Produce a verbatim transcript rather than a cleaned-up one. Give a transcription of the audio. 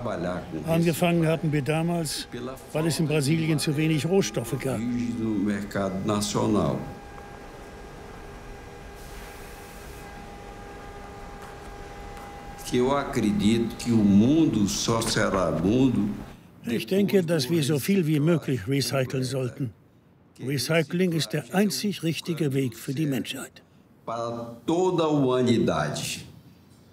Angefangen hatten wir damals, weil es in Brasilien zu wenig Rohstoffe gab. Ich denke, dass wir so viel wie möglich recyceln sollten. Recycling ist der einzig richtige Weg für die Menschheit. Para toda a humanidade.